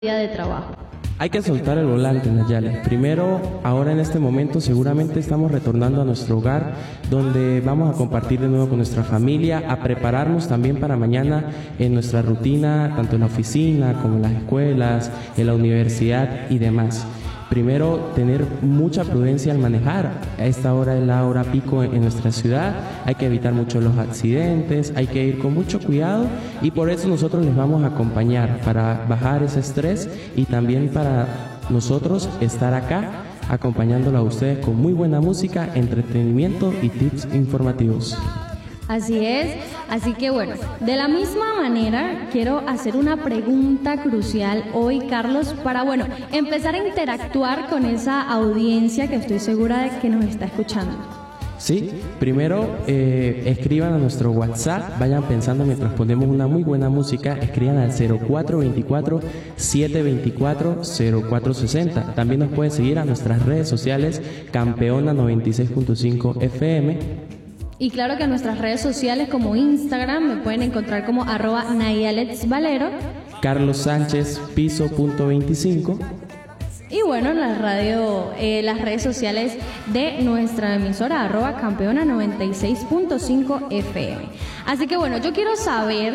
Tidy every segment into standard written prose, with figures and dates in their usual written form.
día de trabajo? Hay que soltar el volante, Nayales. Primero, ahora en este momento seguramente estamos retornando a nuestro hogar, donde vamos a compartir de nuevo con nuestra familia, a prepararnos también para mañana en nuestra rutina, tanto en la oficina como en las escuelas, en la universidad y demás. Primero, tener mucha prudencia al manejar. A esta hora es la hora pico en nuestra ciudad. Hay que evitar mucho los accidentes, hay que ir con mucho cuidado y por eso nosotros les vamos a acompañar para bajar ese estrés y también para nosotros estar acá acompañándolo a ustedes con muy buena música, entretenimiento y tips informativos. Así es, así que bueno, de la misma manera quiero hacer una pregunta crucial hoy, Carlos, para empezar a interactuar con esa audiencia que estoy segura de que nos está escuchando. Sí, primero escriban a nuestro WhatsApp, vayan pensando mientras ponemos una muy buena música, escriban al 0424-724-0460. También nos pueden seguir a nuestras redes sociales, Campeona 96.5 FM. Y claro que en nuestras redes sociales como Instagram me pueden encontrar como @nayalexvalero, Carlos Sánchez piso.25. Y bueno, en la radio, las redes sociales de nuestra emisora @campeona 96.5 FM. Así que bueno, yo quiero saber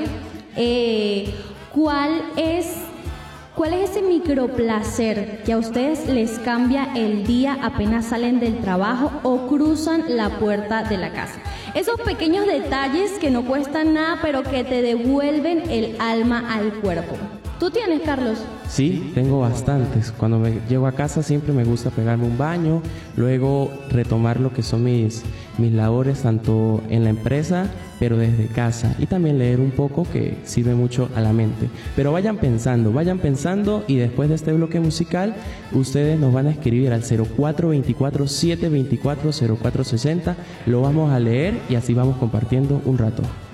cuál es ese microplacer que a ustedes les cambia el día apenas salen del trabajo o cruzan la puerta de la casa. Esos pequeños detalles que no cuestan nada, pero que te devuelven el alma al cuerpo. ¿Tú tienes, Carlos? Sí, tengo bastantes. Cuando llego a casa siempre me gusta pegarme un baño, luego retomar lo que son mis labores tanto en la empresa, pero desde casa, y también leer un poco que sirve mucho a la mente. Pero vayan pensando y después de este bloque musical ustedes nos van a escribir al 0424-724-0460, lo vamos a leer y así vamos compartiendo un rato.